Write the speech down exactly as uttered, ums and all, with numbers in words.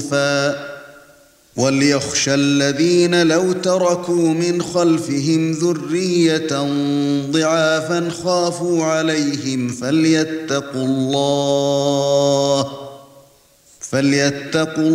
خُلُوفًا وَلْيَخْشَ الَّذِينَ لَوْ تَرَكُوا مِنْ خَلْفِهِمْ ذُرِّيَّةً ضِعَافًا خَافُوا عَلَيْهِمْ فَلْيَتَّقُوا اللَّهَ فَلْيَتَّقُوا